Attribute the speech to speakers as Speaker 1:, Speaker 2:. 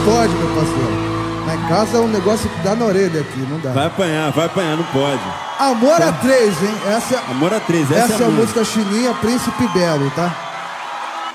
Speaker 1: pode, meu parceiro. Lá em casa é um negócio que dá na orelha aqui, não dá.
Speaker 2: Vai apanhar, não pode.
Speaker 1: Amor a três, hein?
Speaker 2: Amor a três,
Speaker 1: essa é a
Speaker 2: música.
Speaker 1: música chininha Príncipe Belo, tá?